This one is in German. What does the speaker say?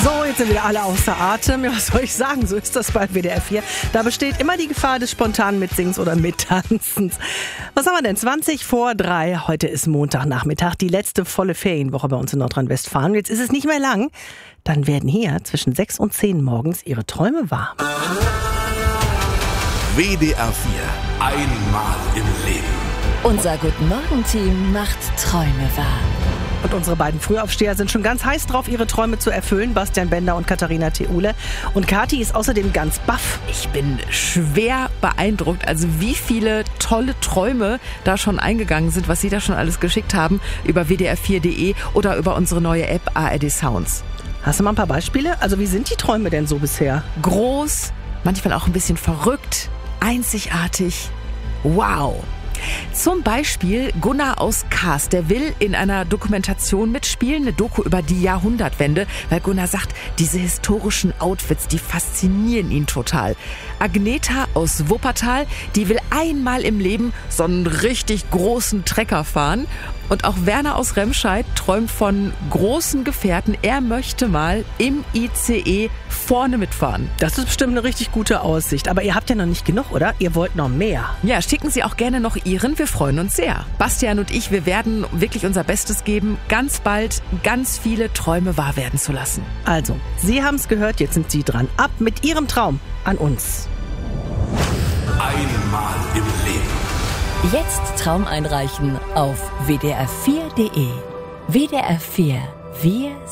So, jetzt sind wieder alle außer Atem. Ja, was soll ich sagen? So ist das bei WDR 4. Da besteht immer die Gefahr des spontanen Mitsingens oder Mittanzens. Was haben wir denn? 2:20 Heute ist Montagnachmittag, die letzte volle Ferienwoche bei uns in Nordrhein-Westfalen. Jetzt ist es nicht mehr lang. Dann werden hier zwischen 6 und 10 morgens Ihre Träume wahr. WDR 4. Einmal im Leben. Unser Guten-Morgen-Team macht Träume wahr. Und unsere beiden Frühaufsteher sind schon ganz heiß drauf, ihre Träume zu erfüllen. Bastian Bender und Katharina Theule. Und Kathi ist außerdem ganz baff. Ich bin schwer beeindruckt, also wie viele tolle Träume da schon eingegangen sind, was Sie da schon alles geschickt haben über wdr4.de oder über unsere neue App ARD Sounds. Hast du mal ein paar Beispiele? Also wie sind die Träume denn so bisher? Groß, manchmal auch ein bisschen verrückt, einzigartig. Wow! Zum Beispiel Gunnar aus Kaas, der will in einer Dokumentation mitspielen, eine Doku über die Jahrhundertwende, weil Gunnar sagt, diese historischen Outfits, die faszinieren ihn total. Agneta aus Wuppertal, die will einmal im Leben so einen richtig großen Trecker fahren. Und auch Werner aus Remscheid träumt von großen Gefährten. Er möchte mal im ICE vorne mitfahren. Das ist bestimmt eine richtig gute Aussicht. Aber ihr habt ja noch nicht genug, oder? Ihr wollt noch mehr. Ja, schicken Sie auch gerne noch Ihren. Wir freuen uns sehr. Bastian und ich, wir werden wirklich unser Bestes geben, ganz bald ganz viele Träume wahr werden zu lassen. Also, Sie haben es gehört, jetzt sind Sie dran. Ab mit Ihrem Traum an uns. Einmal im Leben. Jetzt Traum einreichen auf wdr4.de. WDR 4. Wir